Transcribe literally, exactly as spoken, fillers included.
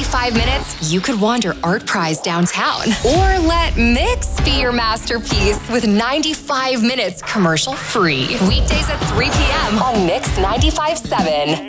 ninety-five minutes, you could wander Art Prize downtown. Or let Mix be your masterpiece with ninety-five minutes commercial free. Weekdays at three p.m. on Mix ninety-five point seven.